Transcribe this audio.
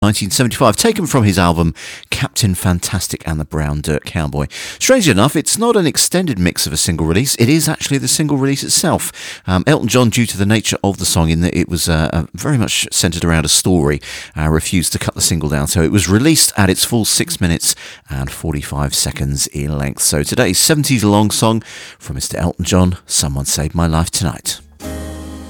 1975, taken from his album Captain Fantastic and the Brown Dirt Cowboy. Strangely enough, it's not an extended mix of a single release, it is actually the single release itself. Elton John, due to the nature of the song in that it was very much centred around a story, refused to cut the single down, so it was released at its full 6 minutes and 45 seconds in length. So today's 70s long song from Mr. Elton John, Someone Saved My Life Tonight.